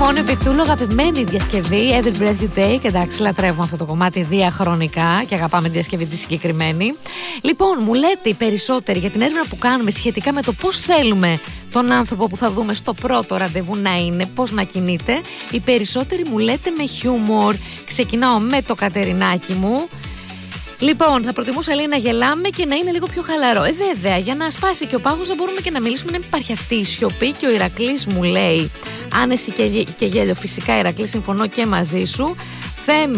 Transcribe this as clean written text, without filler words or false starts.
Μόνο Επιθούλου, αγαπημένη διασκευή. Every breath you take. Εντάξει, λατρεύουμε αυτό το κομμάτι διαχρονικά και αγαπάμε τη διασκευή τη συγκεκριμένη. Λοιπόν, μου λέτε οι περισσότεροι για την έρευνα που κάνουμε σχετικά με το πώς θέλουμε τον άνθρωπο που θα δούμε στο πρώτο ραντεβού να είναι, πώς να κινείται. Οι περισσότεροι μου λέτε με χιούμορ. Ξεκινάω με το Κατερινάκι μου. Λοιπόν, θα προτιμούσα λέει να γελάμε και να είναι λίγο πιο χαλαρό. Βέβαια, για να σπάσει και ο πάγος να μπορούμε και να μιλήσουμε, να μην υπάρχει αυτή η σιωπή. Και ο Ηρακλής μου λέει άνεση και γέλιο. Φυσικά, Ηρακλή, συμφωνώ και μαζί σου. Θέμη,